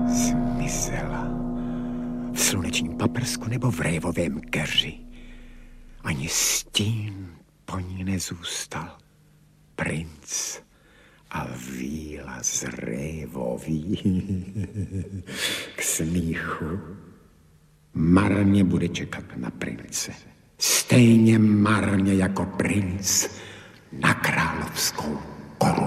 Zmizela. V slunečním paprsku nebo v révovém keři. Ani stín po ní nezůstal. Princ a víla z révový k smíchu. Marně bude čekat na prince. Stejně marně jako princ na královskou korunu.